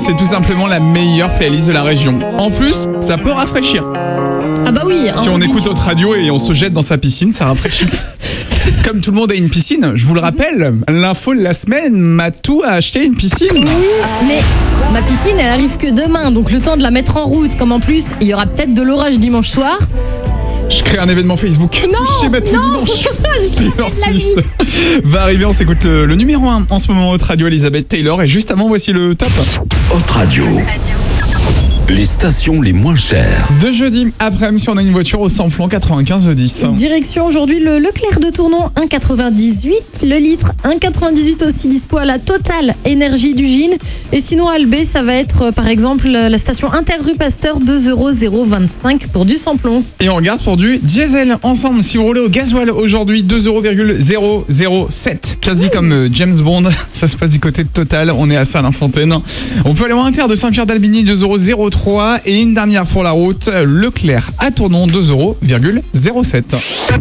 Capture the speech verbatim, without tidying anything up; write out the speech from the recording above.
c'est tout simplement la meilleure playlist de la région. En plus, ça peut rafraîchir. Ah bah oui. Si on écoute notre radio et on se jette dans sa piscine, ça rafraîchit. Comme tout le monde a une piscine, je vous le rappelle, l'info de la semaine, Matou a acheté une piscine. Oui, mais ma piscine, elle arrive que demain, donc le temps de la mettre en route. Comme en plus, il y aura peut-être de l'orage dimanche soir. Je crée un événement Facebook. Non, Touchez Matou non, dimanche. Taylor la Swift va arriver, on s'écoute le, le numéro un en ce moment, Hot Radio, Elisabeth Taylor. Et juste avant, voici le top. Hot Radio. Les stations les moins chères. De jeudi après-midi, si on a une voiture au samplon quatre-vingt-quinze dix. Direction aujourd'hui le Leclerc de Tournon, un virgule quatre-vingt-dix-huit. Le litre, un virgule quatre-vingt-dix-huit aussi dispo à la Total Énergie du Gine. Et sinon, à Albé, ça va être par exemple la station Inter-Rue Pasteur, deux euros zéro vingt-cinq pour du samplon. Et on regarde pour du diesel ensemble. Si vous roulez au gasoil aujourd'hui, deux euros zéro zéro sept. Quasi comme euh, James Bond. Ça se passe du côté de Total. On est à Salins-Fontaine. On peut aller voir Inter de Saint-Pierre-d'Albigny, deux euros zéro trois. Et une dernière pour la route, Leclerc à Tournon, deux euros zéro sept.